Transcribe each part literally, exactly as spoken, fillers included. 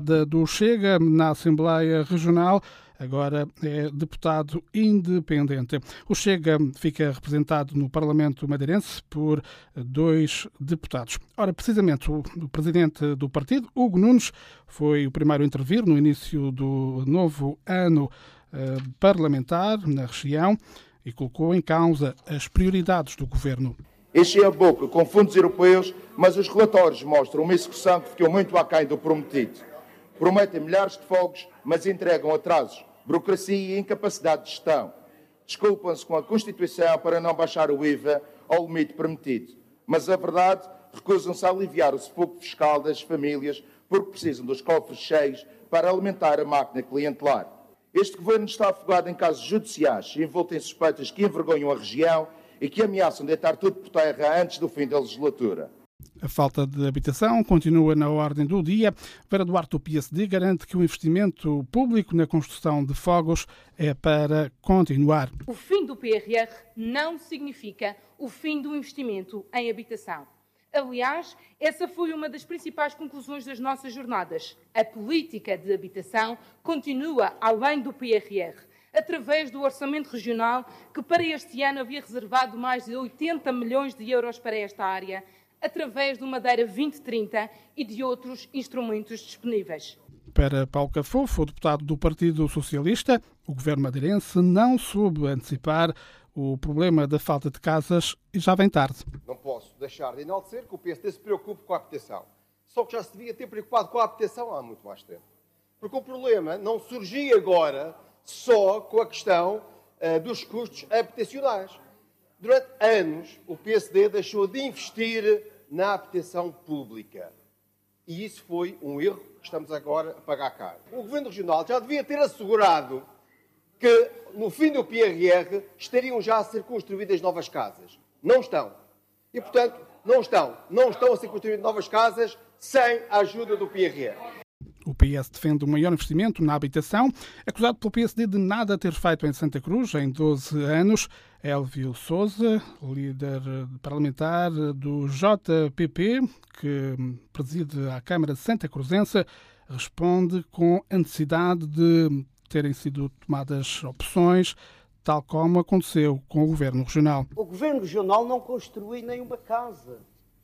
do Chega na Assembleia Regional, agora é deputado independente. O Chega fica representado no Parlamento madeirense por dois deputados. Ora, precisamente, o, o presidente do partido, Hugo Nunes, foi o primeiro a intervir no início do novo ano eh, parlamentar na região e colocou em causa as prioridades do governo. Enche a boca com fundos europeus, mas os relatórios mostram uma execução que ficou muito aquém do prometido. Prometem milhares de fogos, mas entregam atrasos, burocracia e incapacidade de gestão. Desculpam-se com a Constituição para não baixar o I V A ao limite permitido. Mas a verdade, recusam-se a aliviar o sufoco fiscal das famílias porque precisam dos cofres cheios para alimentar a máquina clientelar. Este governo está afogado em casos judiciais, envolto em suspeitas que envergonham a região e que ameaçam deitar tudo por terra antes do fim da legislatura. A falta de habitação continua na ordem do dia. Vera Duarte, do P S D, garante que o investimento público na construção de fogos é para continuar. O fim do P R R não significa o fim do investimento em habitação. Aliás, essa foi uma das principais conclusões das nossas jornadas. A política de habitação continua além do P R R, através do Orçamento Regional, que para este ano havia reservado mais de oitenta milhões de euros para esta área, através do Madeira vinte trinta e de outros instrumentos disponíveis. Para Paulo Cafofo, o deputado do Partido Socialista, o governo madeirense não soube antecipar o problema da falta de casas e já vem tarde. Não posso deixar de enaltecer que o P S D se preocupe com a habitação. Só que já se devia ter preocupado com a habitação há muito mais tempo. Porque o problema não surgia agora só com a questão uh, dos custos habitacionais. Durante anos, o P S D deixou de investir na habitação pública. E isso foi um erro que estamos agora a pagar caro. O Governo Regional já devia ter assegurado que, no fim do P R R, estariam já a ser construídas novas casas. Não estão. E, portanto, não estão. Não estão a ser construídas novas casas sem a ajuda do P R R. O P S defende o maior investimento na habitação, acusado pelo P S D de nada ter feito em Santa Cruz em doze anos. Elvio Sousa, líder parlamentar do J P P, que preside a Câmara Santa Cruzense, responde com a necessidade de terem sido tomadas opções, tal como aconteceu com o Governo Regional. O Governo Regional não construiu nenhuma casa.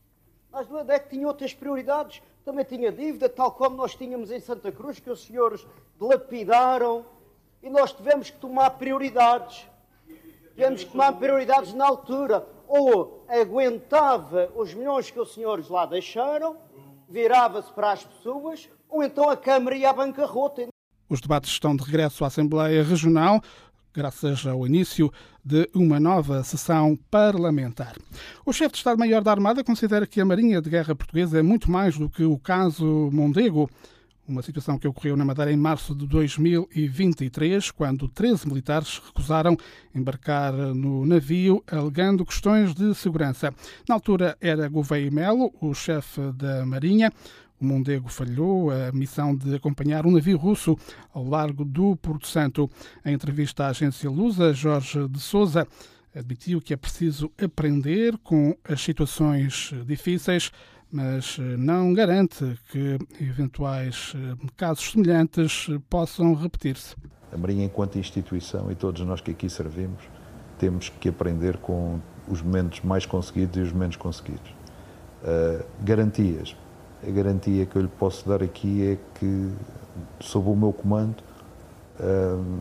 Mas não é que tinha outras prioridades. Também tinha dívida, tal como nós tínhamos em Santa Cruz, que os senhores dilapidaram, e nós tivemos que tomar prioridades. Tivemos que tomar prioridades na altura. Ou aguentava os milhões que os senhores lá deixaram, virava-se para as pessoas, ou então a Câmara ia à bancarrota. Os debates estão de regresso à Assembleia Regional, graças ao início de uma nova sessão parlamentar. O chefe de Estado-Maior da Armada considera que a Marinha de Guerra Portuguesa é muito mais do que o caso Mondego, uma situação que ocorreu na Madeira em março de dois mil e vinte e três, quando treze militares recusaram embarcar no navio, alegando questões de segurança. Na altura era Gouveia e Melo, o chefe da Marinha. O Mondego falhou a missão de acompanhar um navio russo ao largo do Porto Santo. Em entrevista à agência Lusa, Jorge de Sousa admitiu que é preciso aprender com as situações difíceis, mas não garante que eventuais casos semelhantes possam repetir-se. A Marinha, enquanto instituição, e todos nós que aqui servimos, temos que aprender com os momentos mais conseguidos e os menos conseguidos. Uh, garantias. A garantia que eu lhe posso dar aqui é que, sob o meu comando, uh,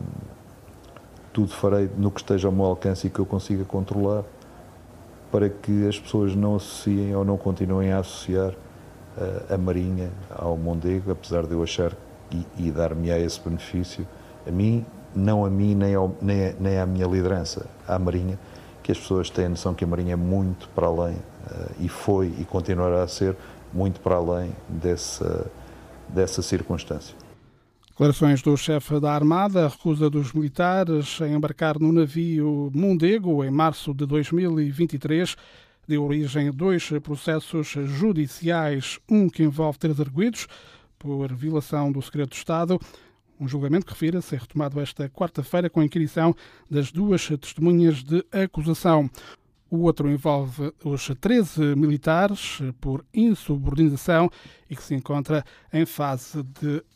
tudo farei no que esteja ao meu alcance e que eu consiga controlar, para que as pessoas não associem ou não continuem a associar uh, a Marinha ao Mondego, apesar de eu achar e, e dar-me a esse benefício, a mim, não a mim, nem, ao, nem, a, nem à minha liderança, à Marinha, que as pessoas têm a noção que a Marinha é muito para além, uh, e foi e continuará a ser muito para além dessa, dessa circunstância. Declarações do chefe da Armada, a recusa dos militares em embarcar no navio Mondego em março de dois mil e vinte e três deu origem a dois processos judiciais, um que envolve três arguidos por violação do segredo de Estado. Um julgamento que refira ser retomado esta quarta-feira com a inquirição das duas testemunhas de acusação. O outro envolve os treze militares por insubordinação e que se encontra em fase de